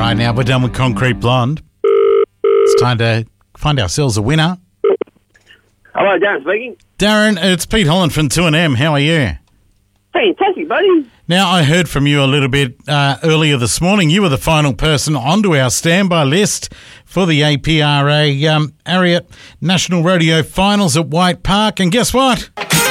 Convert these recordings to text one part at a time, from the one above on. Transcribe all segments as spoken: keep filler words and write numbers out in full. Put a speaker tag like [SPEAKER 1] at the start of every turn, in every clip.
[SPEAKER 1] right, now we're done with Concrete Blonde. It's time to find ourselves a winner.
[SPEAKER 2] Hello, Darren speaking.
[SPEAKER 1] Darren, it's Pete Holland from two N M. How are you?
[SPEAKER 2] Fantastic, buddy.
[SPEAKER 1] Now, I heard from you a little bit uh, earlier this morning. You were the final person onto our standby list for the A P R A um, Ariat National Rodeo Finals at White Park. And guess what?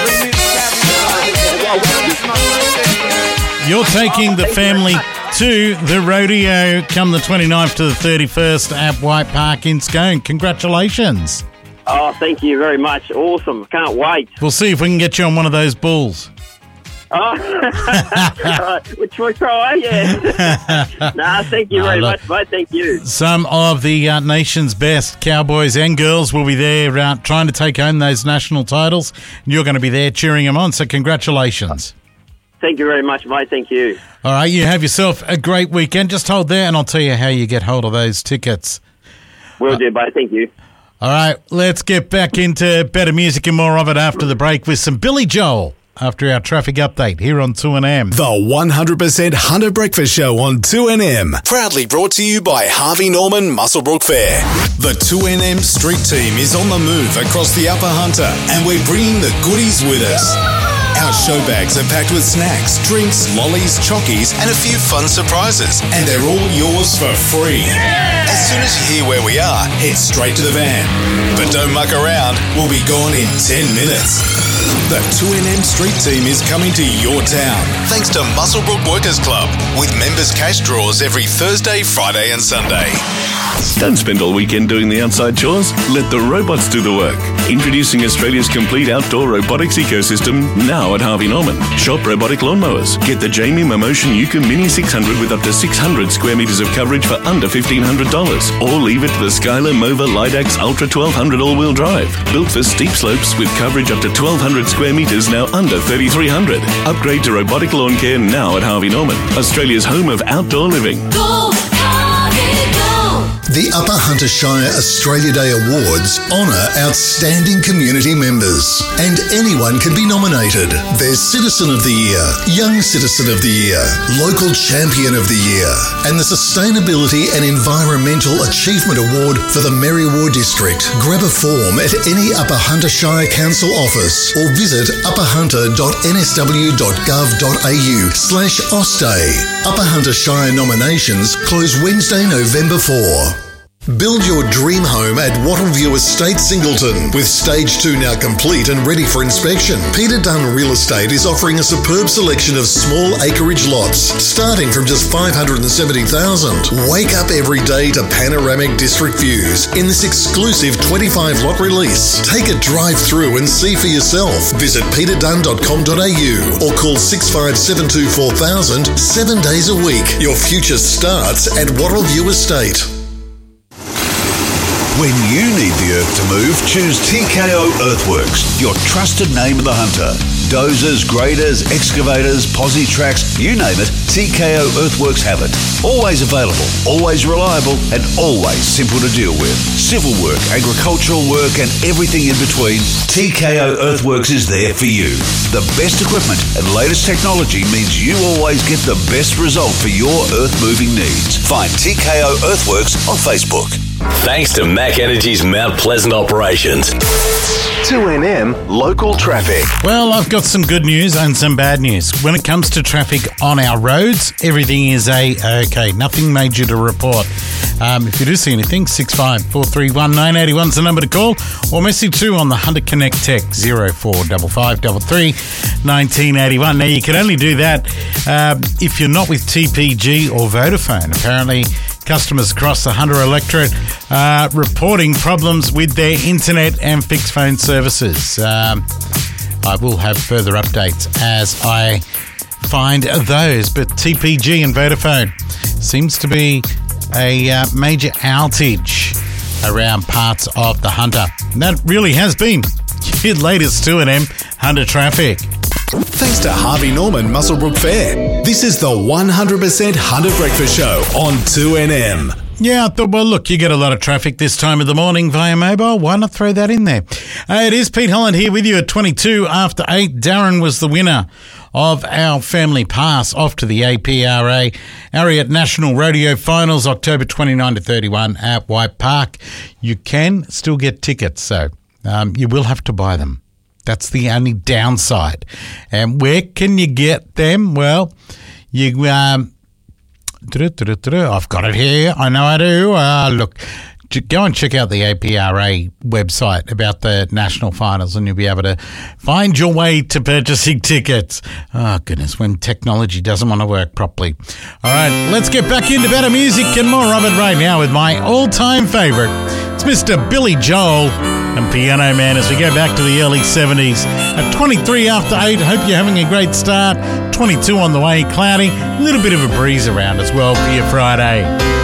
[SPEAKER 1] You're taking the family to the rodeo come the twenty-ninth to the thirty-first at White Park in Scone. Congratulations.
[SPEAKER 2] Oh, thank you very much. Awesome. Can't wait.
[SPEAKER 1] We'll see if we can get you on one of those bulls.
[SPEAKER 2] Oh, which we'll try, yeah. nah, thank you very oh, much, mate. Thank you.
[SPEAKER 1] Some of the uh, nation's best cowboys and girls will be there uh, trying to take home those national titles. You're going to be there cheering them on, so congratulations.
[SPEAKER 2] Thank you very much, mate. Thank you.
[SPEAKER 1] All right, you have yourself a great weekend. Just hold there and I'll tell you how you get hold of those tickets.
[SPEAKER 2] Will
[SPEAKER 1] uh,
[SPEAKER 2] do, mate. Thank you.
[SPEAKER 1] All right, let's get back into better music and more of it after the break with some Billy Joel after our traffic update here on two N M.
[SPEAKER 3] The one hundred percent Hunter Breakfast Show on two N M. Proudly brought to you by Harvey Norman Muswellbrook Fair. The two N M Street Team is on the move across the Upper Hunter and we're bringing the goodies with us. Our show bags are packed with snacks, drinks, lollies, chockies, and a few fun surprises. And they're all yours for free. Yeah! As soon as you hear where we are, head straight to the van. But don't muck around, we'll be gone in ten minutes. The two N M Street Team is coming to your town, thanks to Muswellbrook Workers Club, with members' cash draws every Thursday, Friday and Sunday.
[SPEAKER 4] Don't spend all weekend doing the outside chores. Let the robots do the work. Introducing Australia's complete outdoor robotics ecosystem now at Harvey Norman. Shop robotic lawnmowers. Get the Jamie Momotion Yuka Mini six hundred with up to six hundred square metres of coverage for under fifteen hundred dollars. Or leave it to the Skylar Mova Lidax Ultra twelve hundred all-wheel drive. Built for steep slopes with coverage up to twelve hundred square metres, now under thirty-three hundred. Upgrade to robotic lawn care now at Harvey Norman. Australia's home of outdoor living.
[SPEAKER 5] Go, Harvey, go!
[SPEAKER 3] The Upper Hunter Shire Australia Day Awards honour outstanding community members, and anyone can be nominated. There's Citizen of the Year, Young Citizen of the Year, Local Champion of the Year, and the Sustainability and Environmental Achievement Award for the Merriwa District. Grab a form at any Upper Hunter Shire Council office or visit upperhunter.nsw.gov.au slash Ausday. Upper Hunter Shire nominations close Wednesday, November fourth. Build your dream home at Wattleview Estate, Singleton. With stage two now complete and ready for inspection, Peter Dunn Real Estate is offering a superb selection of small acreage lots, starting from just five hundred seventy thousand dollars. Wake up every day to panoramic district views in this exclusive twenty-five lot release. Take a drive through and see for yourself. Visit peter dunn dot com dot a u or call six five seven two four thousand seven days a week. Your future starts at Wattleview Estate.
[SPEAKER 6] When you need the earth to move, choose T K O Earthworks, your trusted name of the hunter. Dozers, graders, excavators, posi tracks, you name it, T K O Earthworks have it. Always available, always reliable, and always simple to deal with. Civil work, agricultural work, and everything in between, T K O Earthworks is there for you. The best equipment and latest technology means you always get the best result for your earth-moving needs. Find T K O Earthworks on Facebook.
[SPEAKER 7] Thanks to Mac Energy's Mount Pleasant operations.
[SPEAKER 8] two N M Local Traffic.
[SPEAKER 1] Well, I've got some good news and some bad news. When it comes to traffic on our roads, everything is A-okay. Nothing major to report. Um, if you do see anything, six five four three one nine eight one is the number to call, or message to on the Hunter Connect text zero four five five three three one nine eight one. Now, you can only do that um, if you're not with T P G or Vodafone. Apparently, customers across the Hunter electorate are reporting problems with their internet and fixed phone services. Um, I will have further updates as I find those, but T P G and Vodafone seems to be a uh, major outage around parts of the Hunter. And that really has been your latest two N M Hunter traffic.
[SPEAKER 3] Thanks to Harvey Norman Muswellbrook Fair. This is the one hundred percent Hunter Breakfast Show on two N M.
[SPEAKER 1] Yeah, I thought, well, look, you get a lot of traffic this time of the morning via mobile. Why not throw that in there? Uh, it is Pete Holland here with you at twenty-two after eight. Darren was the winner of our family pass off to the A P R A Ariat National Rodeo Finals, October twenty-ninth to thirty-first at White Park. You can still get tickets, so um, you will have to buy them. That's the only downside. And where can you get them? Well, you um, I've got it here. I know I do. Uh, look, go and check out the A P R A website about the national finals and you'll be able to find your way to purchasing tickets. Oh, goodness, when technology doesn't want to work properly. All right, let's get back into better music and more of it right now with my all-time favourite. It's Mister Billy Joel and Piano Man as we go back to the early seventies. At twenty-three after eight, hope you're having a great start. twenty-two on the way, cloudy. A little bit of a breeze around as well for your Friday.